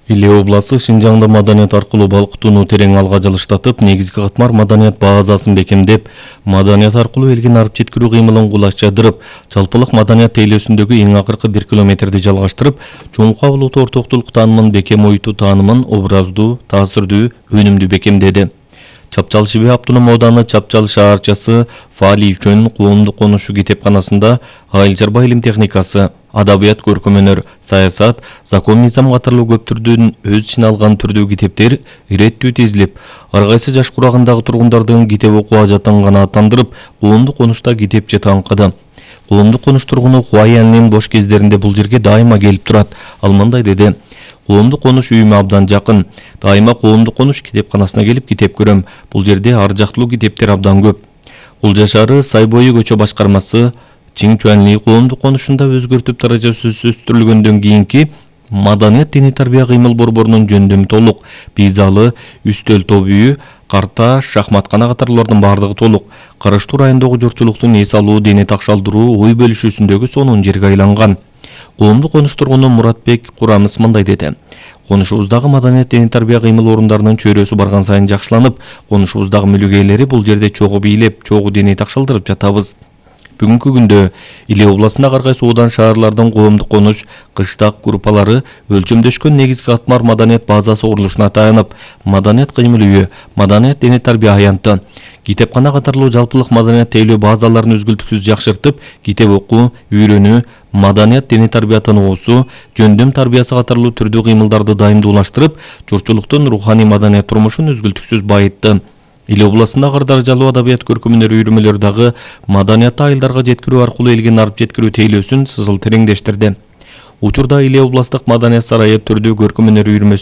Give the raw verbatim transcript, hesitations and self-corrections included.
Иле обласы Шинжаңда маданият аркылуу балкытууну терең алга жылыштатып, негизги катмар маданият базасын бекемдеп, маданият аркылуу элге арып жеткирүү кыймылын кулачтырып, жалпылык маданият тейлөөсүндөгү эң акыркы бир километрди жалгаштырып, чоңку улуттуу ортоктулук таанымын бекем оюутуу таанымын образдуу, таасирдүү, өнүмдүү бекемдеди. Чапчал Шибе автоном ооданы Чапчал шаарчасы Фали үчүн коомдук конушу китепканасында айыл чарба илим техникасы, адабият көркөмөнөр, саясат, закон мыйзам катарлуу көп түрдүн өз ичине алган түрдүү китептер иреттүү тизилип, ар кайсы жаш курагындагы тургундардын китеп окуу ажатын канааттандырып, коомдук конушта китепче таңкыды. Коомдук конуш тургуну Хуайянын бош кездеринде бул жерге дайыма келип турат. Ал мындай деди: коомдук конуш үйүмө абдан жакын. Дайыма коомдук конуш китепканасына келип китеп көрөм. Бул жерде ар жактуу китептер абдан көп. Кулжа шаары Сай бою көчө башкармасы Чиң Чуанли коомдук конушунда өзгөртүп даражасыз өстүрүлгөндөн кийинки маданият диний тарбия кыймыл борборунун жөндөмү толук. Бизалы, үстөл топ үйү, карта, шахматкана катарлардын бардыгы толук. Караштуу райондогу журтчулуктун эс алуу, дене такшалдыруу, ой бөлүшүүсүндөгү сонун жерге айланган. Коомдук конуш тургуну Муратбек Курамыс мындай деди: конушубуздагы маданият диний тарбия кыймыл орундарынын чөйрөсү барган сайын жакшыланып, конушубуздагы мүлүгейлери бул жерде чогуу бийлеп, чогуу дене такшалдырып жатабыз. Бүгүнкү күндө Иле областында ар кайсы оодан шаарлардын коомдук конуш, кыштак группалары өлчөмдөшкөн негизги катмар маданият базасы курулушуна таянып, маданият кыймыл үйү, маданият дене тарбия аянты, китепкана катарлуу жалпылык маданият тейлөө базаларын үзгүлтүксүз жакшыртып, китеп окуу, үйрөнүү, маданият дене тарбия тыныоосу, жөндөм тарбиясы катарлуу түрдүү кыймылдарды дайымдуулаштырып, журтчулуктун руханий маданият турмушун үзгүлтүксүз байытты. Иле областында ар даражалуу адабият көркөмөнөр үйрөмөлөр дагы маданиятты айылдарга жеткирүү аркылуу элге арып жеткирүү тейлөөсүн сызыл тереңдештирди. Учурда Иле областык маданият сарайы түрдүү көркөмөнөр үйрөмөсү